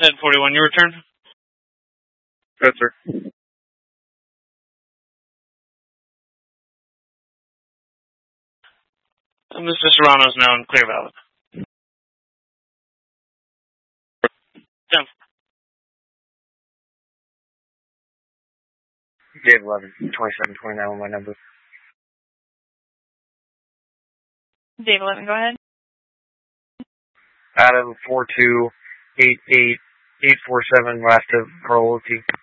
1041, your return? Yes, sir. Mr. Serrano's now in Clear Valley. 10. Dave 11, 2729 my number. Dave 11, go ahead. Adam 4288 847, last of Carl T.